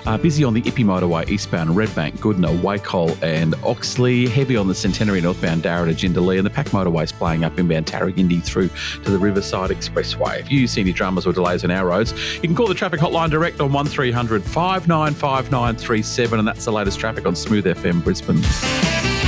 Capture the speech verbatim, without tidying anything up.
Uh, busy on the Ippy Motorway eastbound Redbank, Goodna, Wacol and Oxley. Heavy on the Centenary northbound Darra to Jindalee, and the Pack Motorway's playing up inbound Tarragindi through to the Riverside Expressway. If you see any dramas or delays on our roads, you can call the traffic hotline direct on one three hundred five nine five nine three seven, and that's the latest traffic on Smooth F M Brisbane.